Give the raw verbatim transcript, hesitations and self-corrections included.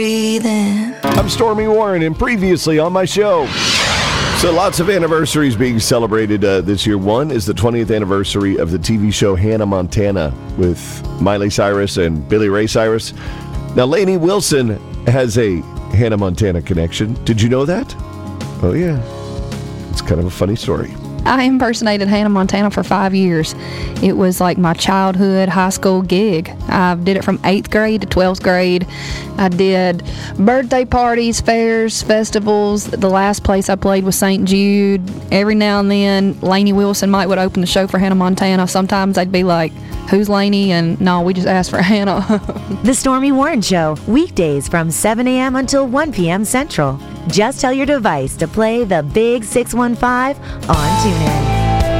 I'm Stormy Warren, and previously on my show. So lots of anniversaries being celebrated uh, this year. One is the twentieth anniversary of the T V show Hannah Montana with Miley Cyrus and Billy Ray Cyrus. Now, Lainey Wilson has a Hannah Montana connection. Did you know that? Oh, yeah. It's kind of a funny story. I impersonated Hannah Montana for five years. It was like my childhood high school gig. I did it from eighth grade to twelfth grade. I did birthday parties, fairs, festivals. The last place I played was Saint Jude. Every now and then, Lainey Wilson might would open the show for Hannah Montana. Sometimes they'd be like, who's Lainey? And no, we just asked for Hannah. The Stormy Warren Show, weekdays from seven a.m. until one p.m. Central. Just tell your device to play the Big six one five on TuneIn.